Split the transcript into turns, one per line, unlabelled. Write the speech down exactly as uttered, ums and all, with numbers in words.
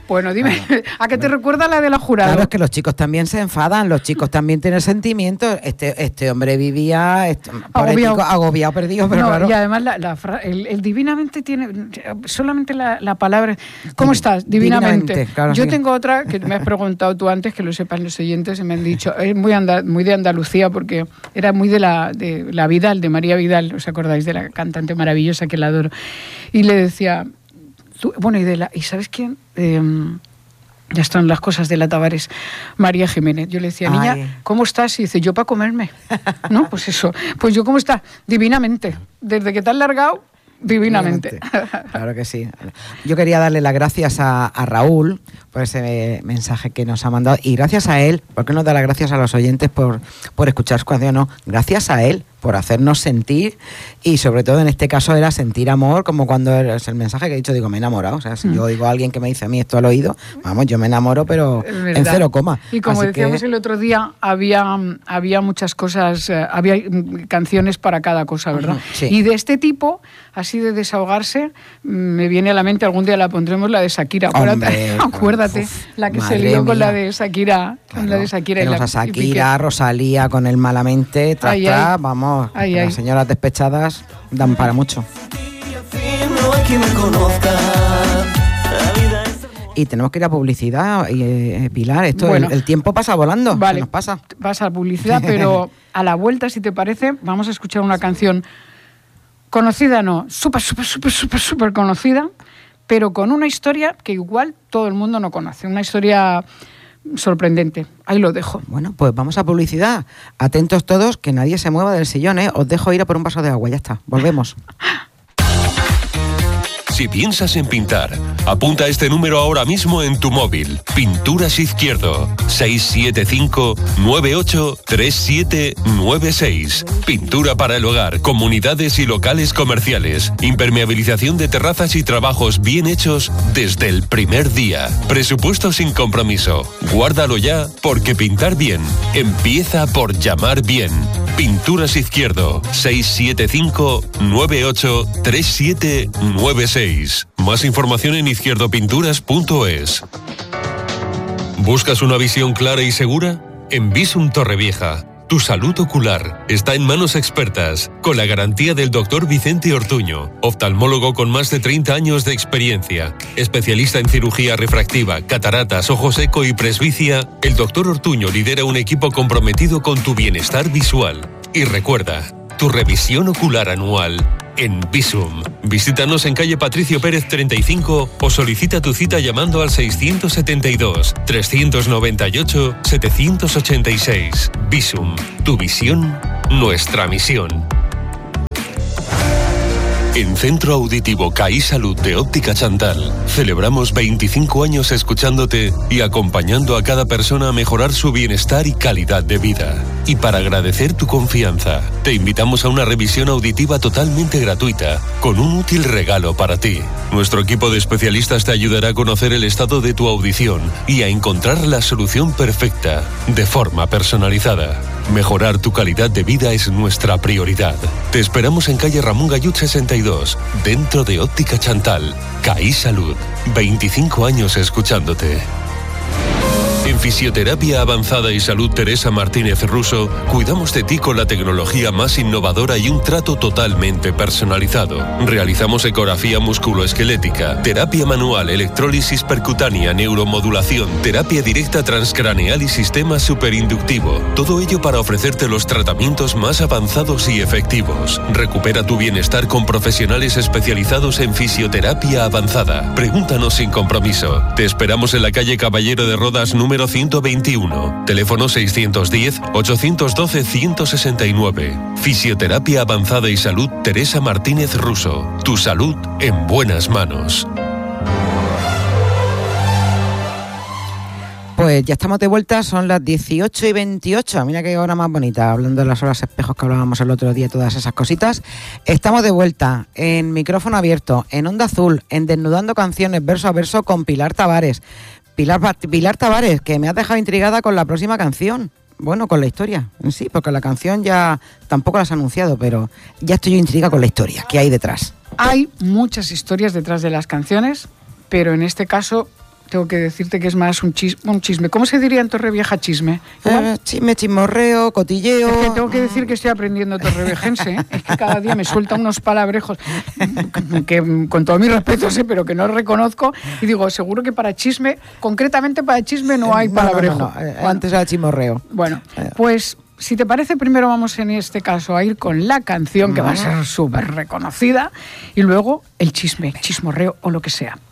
Bueno, dime, bueno, ¿a qué te recuerda la de la jurada?
Claro, es que los chicos también se enfadan, los chicos también tienen sentimientos. Este este hombre vivía este, agobiado, agobiado, perdido, pero
no,
claro.
Y además la, la, el, el divinamente tiene solamente la, la palabra. ¿Cómo estás? Divinamente. divinamente claro, Yo sí. tengo otra que me has preguntado tú antes, que lo sepan los oyentes, y me han dicho, es muy, anda, muy de Andalucía, porque era muy de la, de la Vidal, de María Vidal, ¿os acordáis de la cantante maravillosa que la adoro? Y le decía... Tú, bueno, y, de la, ¿y sabes quién? Eh, ya están las cosas de la Tavares, María Jiménez. Yo le decía, niña, Ay. ¿cómo estás? Y dice, yo para comerme. ¿No? Pues eso. Pues yo, ¿cómo estás? Divinamente. Desde que te has largado, divinamente.
divinamente. Claro que sí. Yo quería darle las gracias a, a Raúl por ese mensaje que nos ha mandado. Y gracias a él, porque nos da las gracias a los oyentes por, por escuchar su canción, no. Gracias a él por hacernos sentir, y sobre todo en este caso era sentir amor, como cuando es el mensaje que he dicho, digo, me he enamorado. O sea, si mm. yo digo a alguien que me dice a mí esto al oído, vamos, yo me enamoro, pero en cero coma.
Y como
Así
decíamos
que...
el otro día, había, había muchas cosas, eh, había canciones para cada cosa, ¿verdad? Uh-huh, sí. Y de este tipo, así de desahogarse, me viene a la mente, algún día la pondremos, la de Shakira. Hombre, acuérdate, acuérdate uf, la que se lió mía. con la de Shakira. Claro, con la de Shakira.
Tenemos
y la,
a Shakira, y Rosalía con el Malamente, tras, ay, tras, ay. vamos. Ay, las ay. señoras despechadas dan para mucho. Y tenemos que ir a publicidad, eh, Pilar. Esto, bueno, el, el tiempo pasa volando.
Vale,
nos pasa.
Vas a publicidad, pero a la vuelta, si te parece, vamos a escuchar una canción conocida, no, súper, súper, súper, súper, súper conocida, pero con una historia que igual todo el mundo no conoce. Una historia sorprendente. Ahí lo dejo.
Bueno, pues vamos a publicidad. Atentos todos, que nadie se mueva del sillón, ¿eh? Os dejo ir a por un vaso de agua, ya está. Volvemos.
Si piensas en pintar, apunta este número ahora mismo en tu móvil. Pinturas Izquierdo, seis siete cinco, nueve ocho, tres siete nueve seis. Pintura para el hogar, comunidades y locales comerciales. Impermeabilización de terrazas y trabajos bien hechos desde el primer día. Presupuesto sin compromiso. Guárdalo ya, porque pintar bien empieza por llamar bien. Pinturas Izquierdo, seis siete cinco, nueve ocho, tres siete nueve seis. Más información en izquierdo pinturas punto es. ¿Buscas una visión clara y segura? En Visum Torrevieja, tu salud ocular está en manos expertas, con la garantía del doctor Vicente Ortuño, oftalmólogo con más de treinta años de experiencia, especialista en cirugía refractiva, cataratas, ojo seco y presbicia. El doctor Ortuño lidera un equipo comprometido con tu bienestar visual. Y recuerda, tu revisión ocular anual en Visum. Visítanos en calle Patricio Pérez treinta y cinco o solicita tu cita llamando al seiscientos setenta y dos, trescientos noventa y ocho, setecientos ochenta y seis. Visum, tu visión, nuestra misión. En Centro Auditivo CAI Salud de Óptica Chantal celebramos veinticinco años escuchándote y acompañando a cada persona a mejorar su bienestar y calidad de vida. Y para agradecer tu confianza, te invitamos a una revisión auditiva totalmente gratuita, con un útil regalo para ti. Nuestro equipo de especialistas te ayudará a conocer el estado de tu audición y a encontrar la solución perfecta, de forma personalizada. Mejorar tu calidad de vida es nuestra prioridad. Te esperamos en calle Ramón Gallut sesenta y dos, dentro de Óptica Chantal. CAI Salud, veinticinco años escuchándote. En Fisioterapia Avanzada y Salud Teresa Martínez Russo, cuidamos de ti con la tecnología más innovadora y un trato totalmente personalizado. Realizamos ecografía musculoesquelética, terapia manual, electrólisis percutánea, neuromodulación, terapia directa transcraneal y sistema superinductivo. Todo ello para ofrecerte los tratamientos más avanzados y efectivos. Recupera tu bienestar con profesionales especializados en fisioterapia avanzada. Pregúntanos sin compromiso. Te esperamos en la calle Caballero de Rodas número ciento veintiuno, teléfono seiscientos diez, ochocientos doce, ciento sesenta y nueve. Fisioterapia Avanzada y Salud Teresa Martínez Russo. Tu salud en buenas manos.
Pues ya estamos de vuelta, son las dieciocho y veintiocho. Mira qué hora más bonita, hablando de las horas espejos que hablábamos el otro día, todas esas cositas. Estamos de vuelta en micrófono abierto, en Onda Azul, en Desnudando Canciones, verso a verso con Pilar Tavares. Pilar, Pilar Tavares, que me has dejado intrigada con la próxima canción. Bueno, con la historia en sí, porque la canción ya tampoco la has anunciado, pero ya estoy yo intrigada con la historia. ¿Qué hay detrás?
Hay muchas historias detrás de las canciones, pero en este caso tengo que decirte que es más un chisme. Un chisme. ¿Cómo se diría en Torrevieja chisme?
Eh, chisme, chismorreo, cotilleo.
Es que tengo que decir que estoy aprendiendo torrevejense. ¿eh? Es que cada día me suelta unos palabrejos que, con todo mi respeto, sé, pero que no reconozco. Y digo, seguro que para chisme, concretamente para chisme, no hay palabrejo.
No, no, no, no. Antes era chismorreo.
Bueno, pues... Si te parece, primero vamos en este caso a ir con la canción, que va a ser súper reconocida, y luego el chisme, chismorreo o lo que sea.